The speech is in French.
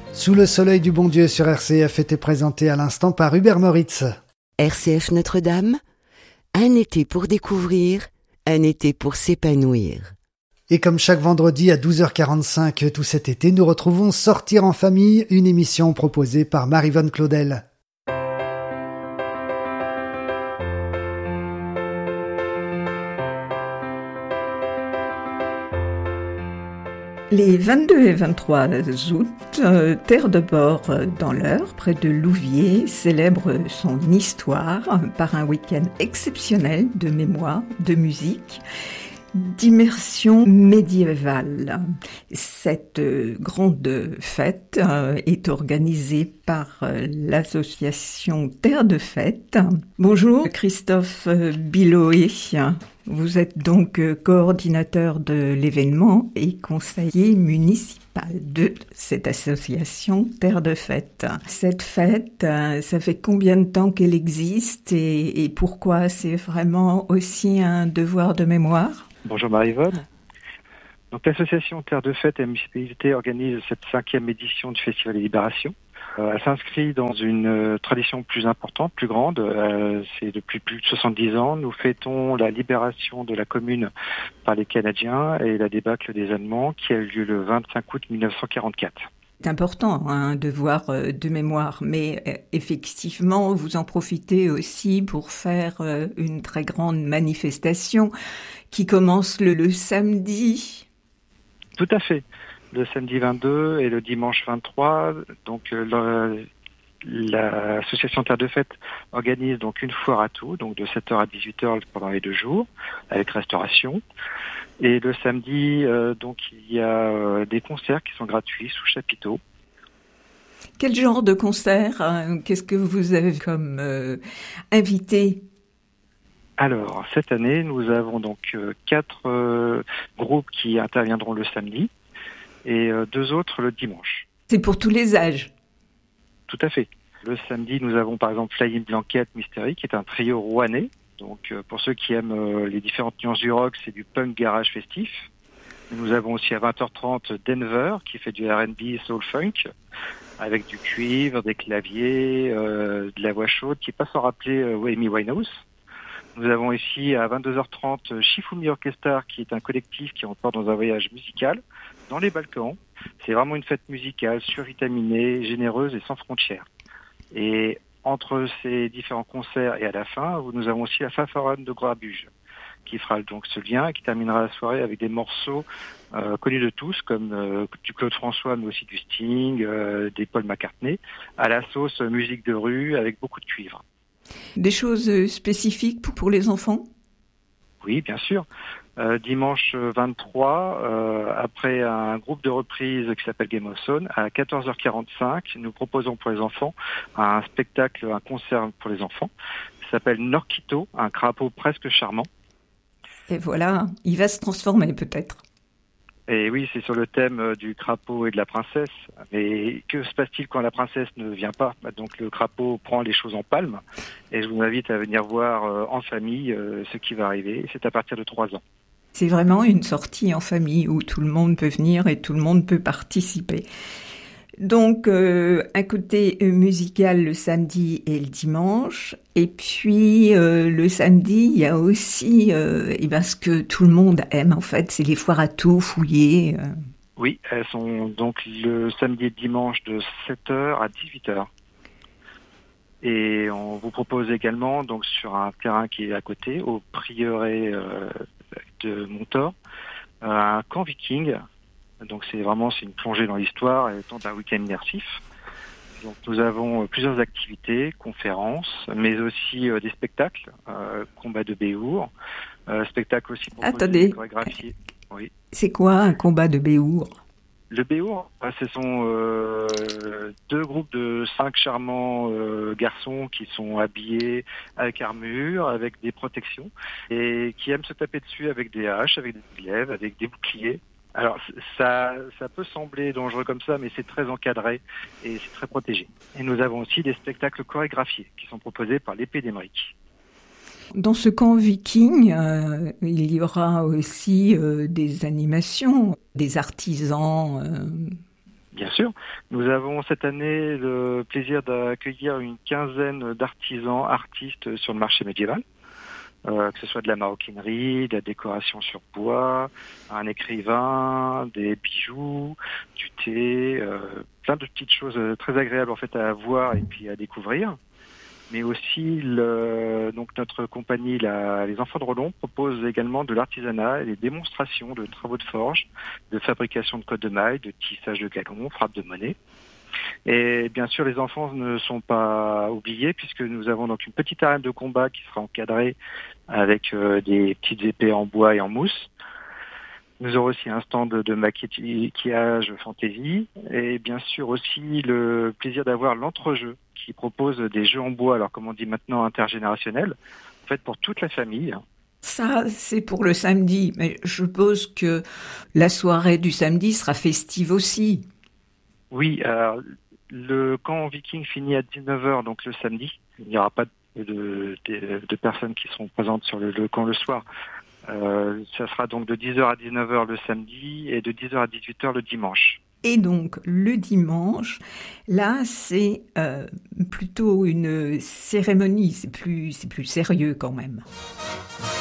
Sous le soleil du bon Dieu sur RCF était présenté à l'instant par Hubert Moritz. RCF Notre-Dame, un été pour découvrir, un été pour s'épanouir. Et comme chaque vendredi à 12h45 tout cet été, nous retrouvons Sortir en famille, une émission proposée par Marie-Vonne Claudel. Les 22 et 23 août, Terre de Bord dans l'Eure, près de Louviers, célèbre son histoire par un week-end exceptionnel de mémoire, de musique, d'immersion médiévale. Cette grande fête est organisée par l'association Terre de Fête. Bonjour Christophe Biloé. Vous êtes donc coordinateur de l'événement et conseiller municipal de cette association Terre de Fête. Cette fête, ça fait combien de temps qu'elle existe et pourquoi c'est vraiment aussi un devoir de mémoire ? Bonjour Marie-Vonne. Donc l'association Terre de Fête et la municipalité organise cette 5e édition du Festival des Libérations. Elle s'inscrit dans une tradition plus importante, plus grande. C'est depuis plus de 70 ans. Nous fêtons la libération de la commune par les Canadiens et la débâcle des Allemands qui a eu lieu le 25 août 1944. C'est important, un devoir de mémoire, mais effectivement, vous en profitez aussi pour faire une très grande manifestation qui commence le samedi. Tout à fait. Le samedi 22 et le dimanche 23, donc l'association Terre de Fête organise donc une foire à tout, donc de 7h à 18h pendant les 2 jours, avec restauration. Et le samedi, donc il y a des concerts qui sont gratuits sous chapiteau. Quel genre de concert ? Qu'est-ce que vous avez comme invité ? Alors, cette année, nous avons donc 4 groupes qui interviendront le samedi et 2 autres le dimanche. C'est pour tous les âges ? Tout à fait. Le samedi, nous avons par exemple Flying Blanket Mystery, qui est un trio rouennais. Donc, pour ceux qui aiment les différentes nuances du rock, c'est du punk garage festif. Nous avons aussi à 20h30 Denver, qui fait du R&B soul funk, avec du cuivre, des claviers, de la voix chaude, qui passe en rappeler Amy Winehouse. Nous avons ici à 22h30 Shifumi Orchestra, qui est un collectif qui emporte dans un voyage musical dans les Balkans. C'est vraiment une fête musicale survitaminée, généreuse et sans frontières. Et entre ces différents concerts et à la fin, nous avons aussi la fanfaronnne de Grabuge, qui fera donc ce lien et qui terminera la soirée avec des morceaux connus de tous, comme du Claude François, mais aussi du Sting, des Paul McCartney, à la sauce musique de rue avec beaucoup de cuivre. Des choses spécifiques pour les enfants ? Oui, bien sûr. Dimanche 23, après un groupe de reprises qui s'appelle Game of Thrones, à 14h45, nous proposons pour les enfants un spectacle, un concert pour les enfants. Ça s'appelle Norquito, un crapaud presque charmant. Et voilà, il va se transformer peut-être. Et oui, c'est sur le thème du crapaud et de la princesse. Mais que se passe-t-il quand la princesse ne vient pas ? Donc le crapaud prend les choses en palme. Et je vous invite à venir voir en famille ce qui va arriver. C'est à partir de 3 ans. C'est vraiment une sortie en famille où tout le monde peut venir et tout le monde peut participer. Donc, un côté musical le samedi et le dimanche. Et puis, le samedi, il y a aussi ce que tout le monde aime, en fait, c'est les foires à tout fouillées. Oui, elles sont donc le samedi et dimanche de 7h à 18h. Et on vous propose également, donc sur un terrain qui est à côté, au prieuré de Montor, un camp viking. Donc c'est une plongée dans l'histoire et le temps d'un week-end immersif. Donc nous avons plusieurs activités, conférences, mais aussi des spectacles, combat de Béour, spectacle aussi pour chorégraphier. Oui. C'est quoi un combat de Béour ? Le Béour, ce sont 2 groupes de 5 charmants garçons qui sont habillés avec armure, avec des protections, et qui aiment se taper dessus avec des haches, avec des glaives, avec des boucliers. Alors ça peut sembler dangereux comme ça, mais c'est très encadré et c'est très protégé. Et nous avons aussi des spectacles chorégraphiés qui sont proposés par l'Épée d'Émeric. Dans ce camp viking, il y aura aussi des animations, des artisans. Bien sûr. Nous avons cette année le plaisir d'accueillir une quinzaine d'artisans, artistes sur le marché médiéval. Que ce soit de la maroquinerie, de la décoration sur bois, un écrivain, des bijoux, du thé, plein de petites choses très agréables en fait à voir et puis à découvrir. Mais aussi donc notre compagnie, les Enfants de Rollon, propose également de l'artisanat et des démonstrations de travaux de forge, de fabrication de cottes de mailles, de tissage de galons, frappe de monnaie. Et bien sûr, les enfants ne sont pas oubliés puisque nous avons donc une petite arène de combat qui sera encadrée avec des petites épées en bois et en mousse. Nous aurons aussi un stand de maquillage fantaisie et bien sûr aussi le plaisir d'avoir l'entrejeu qui propose des jeux en bois, alors comme on dit maintenant intergénérationnels, en fait pour toute la famille. Ça, c'est pour le samedi, mais je suppose que la soirée du samedi sera festive aussi. Oui, alors, le camp viking finit à 19h, donc le samedi. Il n'y aura pas de personnes qui seront présentes sur le camp le soir. Ça sera donc de 10h à 19h le samedi et de 10h à 18h le dimanche. Et donc, le dimanche, là, c'est plutôt une cérémonie, c'est plus sérieux quand même.